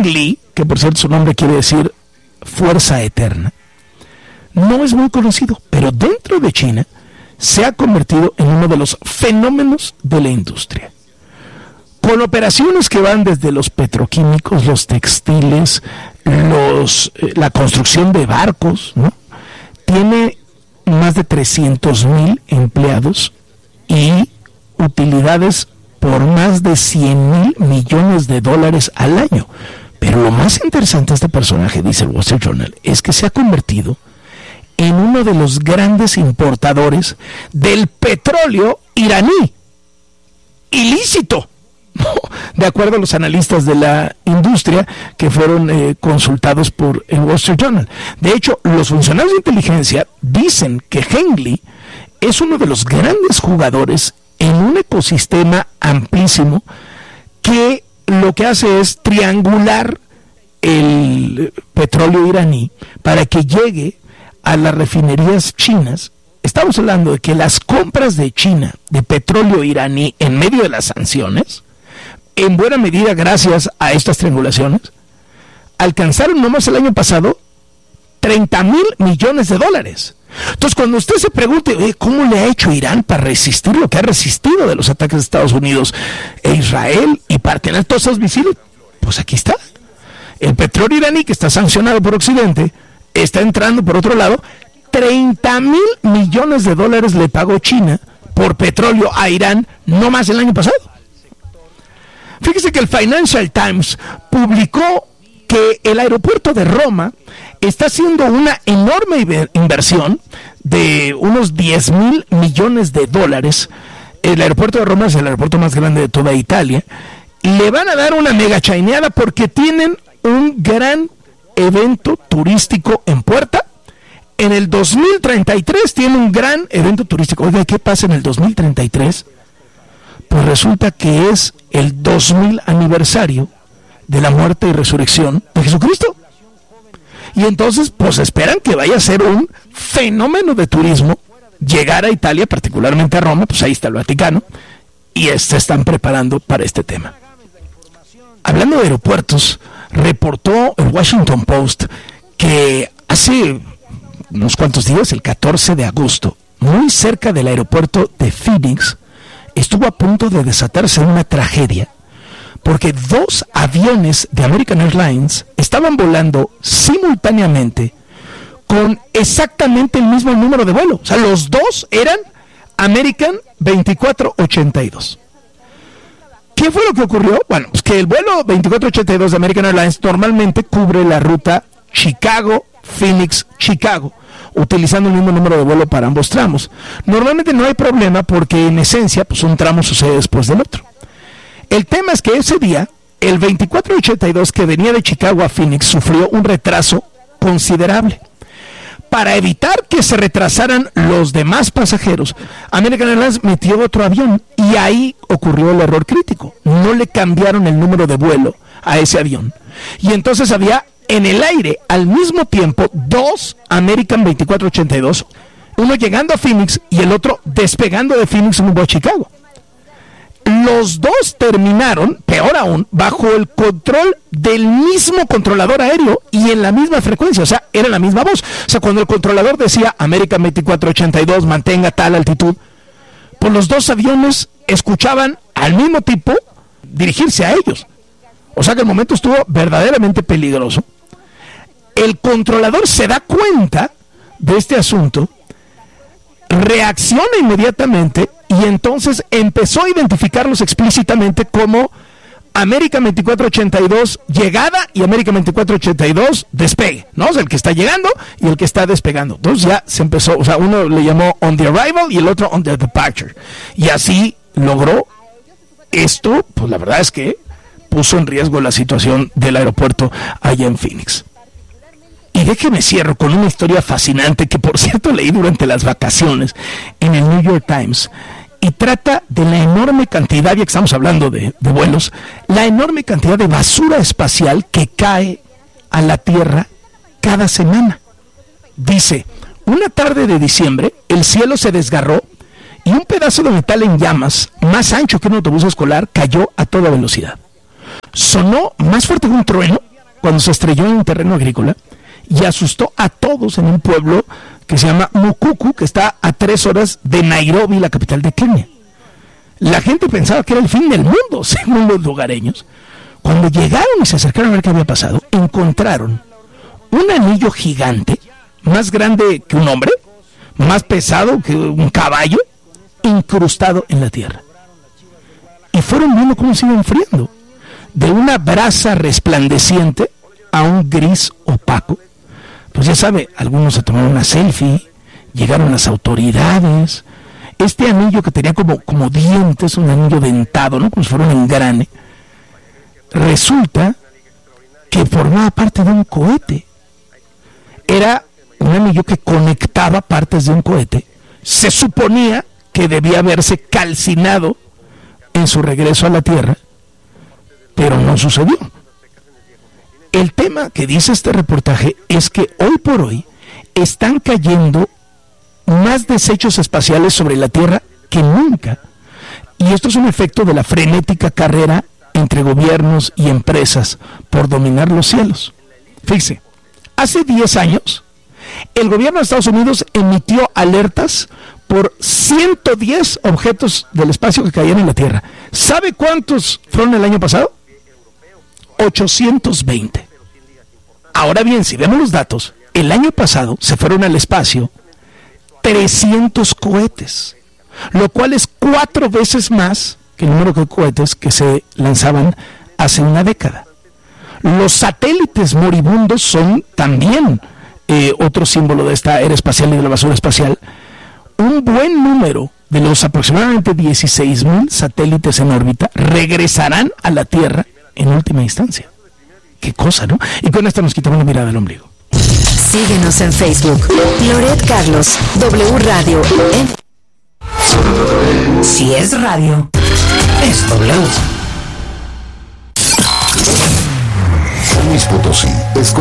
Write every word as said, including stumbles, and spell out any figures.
Hengli, que por cierto su nombre quiere decir fuerza eterna, no es muy conocido, pero dentro de China se ha convertido en uno de los fenómenos de la industria. Con operaciones que van desde los petroquímicos, los textiles, los, eh, la construcción de barcos, ¿no? Tiene más de trescientos mil empleados y utilidades por más de cien mil millones de dólares al año. Pero lo más interesante de este personaje, dice el Wall Street Journal, es que se ha convertido en uno de los grandes importadores del petróleo iraní, ilícito, de acuerdo a los analistas de la industria que fueron eh, consultados por el Wall Street Journal. De hecho, los funcionarios de inteligencia dicen que Hengli es uno de los grandes jugadores en un ecosistema amplísimo que lo que hace es triangular el petróleo iraní para que llegue a las refinerías chinas. Estamos hablando de que las compras de China de petróleo iraní en medio de las sanciones, en buena medida gracias a estas triangulaciones, alcanzaron nomás el año pasado treinta mil millones de dólares. Entonces, cuando usted se pregunte, oye, ¿cómo le ha hecho Irán para resistir lo que ha resistido de los ataques de Estados Unidos e Israel y para tener todos esos misiles? Pues aquí está. El petróleo iraní, que está sancionado por Occidente, está entrando por otro lado. treinta mil millones de dólares le pagó China por petróleo a Irán no más el año pasado. Fíjese que el Financial Times publicó que el aeropuerto de Roma está haciendo una enorme inversión de unos diez mil millones de dólares. El aeropuerto de Roma es el aeropuerto más grande de toda Italia. Le van a dar una mega chaineada porque tienen un gran evento turístico en puerta. En el dos mil treinta y tres tiene un gran evento turístico. Oiga, ¿qué pasa en el dos mil treinta y tres? Pues resulta que es el dos mil aniversario de la muerte y resurrección de Jesucristo. Y entonces, pues esperan que vaya a ser un fenómeno de turismo llegar a Italia, particularmente a Roma, pues ahí está el Vaticano, y se están preparando para este tema. Hablando de aeropuertos, reportó el Washington Post que hace unos cuantos días, el catorce de agosto, muy cerca del aeropuerto de Phoenix, estuvo a punto de desatarse una tragedia, porque dos aviones de American Airlines estaban volando simultáneamente con exactamente el mismo número de vuelo. O sea, los dos eran American veinticuatro ochenta y dos. ¿Qué fue lo que ocurrió? Bueno, pues que el vuelo veinticuatro ochenta y dos de American Airlines normalmente cubre la ruta Chicago-Phoenix-Chicago, utilizando el mismo número de vuelo para ambos tramos. Normalmente no hay problema porque en esencia pues un tramo sucede después del otro. El tema es que ese día el veinticuatro ochenta y dos que venía de Chicago a Phoenix sufrió un retraso considerable. Para evitar que se retrasaran los demás pasajeros, American Airlines metió otro avión y ahí ocurrió el error crítico. No le cambiaron el número de vuelo a ese avión. Y entonces había en el aire al mismo tiempo dos American veinticuatro ochenta y dos, uno llegando a Phoenix y el otro despegando de Phoenix rumbo a Chicago. Los dos terminaron, peor aún, bajo el control del mismo controlador aéreo y en la misma frecuencia, o sea, era la misma voz. O sea, cuando el controlador decía American veinticuatro ochenta y dos, mantenga tal altitud, pues los dos aviones escuchaban al mismo tipo dirigirse a ellos. O sea que el momento estuvo verdaderamente peligroso. El controlador se da cuenta de este asunto, reacciona inmediatamente y entonces empezó a identificarlos explícitamente como American veinticuatro ochenta y dos llegada y American veinticuatro ochenta y dos despegue, ¿no? O sea, el que está llegando y el que está despegando. Entonces ya se empezó, o sea, uno le llamó on the arrival y el otro on the departure. Y así logró esto, pues la verdad es que puso en riesgo la situación del aeropuerto allá en Phoenix. Y déjeme cierro con una historia fascinante que por cierto leí durante las vacaciones en el New York Times y trata de la enorme cantidad, ya que estamos hablando de, de vuelos, la enorme cantidad de basura espacial que cae a la Tierra cada semana. Dice, una tarde de diciembre el cielo se desgarró y un pedazo de metal en llamas, más ancho que un autobús escolar, cayó a toda velocidad. Sonó más fuerte que un trueno cuando se estrelló en un terreno agrícola y asustó a todos en un pueblo que se llama Mukuku, que está a tres horas de Nairobi, la capital de Kenia. La gente pensaba que era el fin del mundo, según los lugareños. Cuando llegaron y se acercaron a ver qué había pasado, encontraron un anillo gigante, más grande que un hombre, más pesado que un caballo, incrustado en la tierra. Y fueron viendo cómo se iba enfriando, de una brasa resplandeciente a un gris opaco. Pues ya sabe, algunos se tomaron una selfie, llegaron las autoridades. Este anillo que tenía como, como dientes, un anillo dentado, ¿no? Como si fuera un engrane, resulta que formaba parte de un cohete. Era un anillo que conectaba partes de un cohete. Se suponía que debía haberse calcinado en su regreso a la Tierra, pero no sucedió. El tema que dice este reportaje es que hoy por hoy están cayendo más desechos espaciales sobre la Tierra que nunca. Y esto es un efecto de la frenética carrera entre gobiernos y empresas por dominar los cielos. Fíjese, hace diez años, el gobierno de Estados Unidos emitió alertas por ciento diez objetos del espacio que caían en la Tierra. ¿Sabe cuántos fueron el año pasado? ochocientos veinte. Ahora bien, si vemos los datos, el año pasado se fueron al espacio trescientos cohetes, lo cual es cuatro veces más que el número de cohetes que se lanzaban hace una década. Los satélites moribundos son también eh, otro símbolo de esta era espacial y de la basura espacial. Un buen número de los aproximadamente dieciséis mil satélites en órbita regresarán a la Tierra en última instancia. Qué cosa, ¿no? Y con esto nos quitamos la mirada del ombligo. Síguenos en Facebook, Loret Carlos, W Radio. Si es radio, es W. San Luis Potosí,